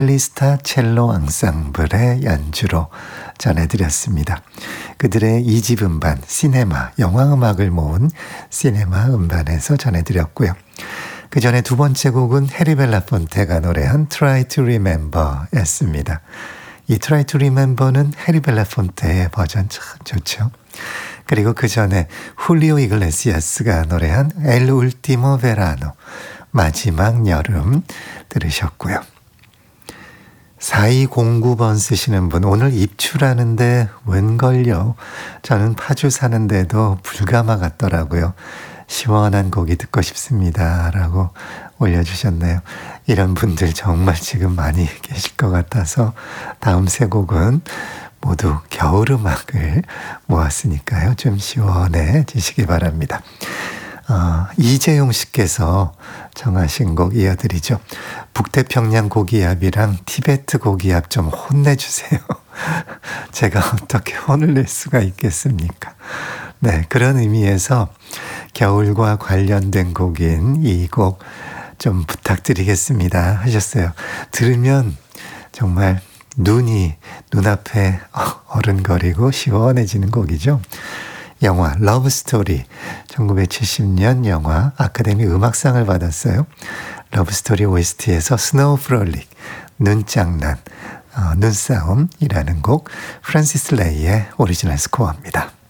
리스타 첼로 앙상블의 연주로 전해드렸습니다. 그들의 2집 음반 시네마, 영화음악을 모은 시네마 음반에서 전해드렸고요. 그 전에 두 번째 곡은 해리 벨라폰테가 노래한 Try to Remember였습니다. 이 Try to Remember는 해리 벨라폰테의 버전 참 좋죠. 그리고 그 전에 훌리오 이글레시아스가 노래한 El Último Verano, 마지막 여름 들으셨고요. 4209번 쓰시는 분, 오늘 입출하는데 웬걸요? 저는 파주 사는데도 불가마 같더라고요. 시원한 곡이 듣고 싶습니다. 라고 올려주셨네요. 이런 분들 정말 지금 많이 계실 것 같아서 다음 세 곡은 모두 겨울음악을 모았으니까요. 좀 시원해지시기 바랍니다. 이재용 씨께서 정하신 곡 이어드리죠. 북태평양 고기압이랑 티베트 고기압 좀 혼내주세요. 제가 어떻게 혼을 낼 수가 있겠습니까? 네, 그런 의미에서 겨울과 관련된 곡인 이 곡 좀 부탁드리겠습니다 하셨어요. 들으면 정말 눈이 눈앞에 어른거리고 시원해지는 곡이죠. 영화 러브스토리, 1970년 영화 아카데미 음악상을 받았어요. 러브스토리 OST에서 스노우 프롤릭, 눈장난, 눈싸움이라는 곡 프란시스 레이의 오리지널 스코어입니다.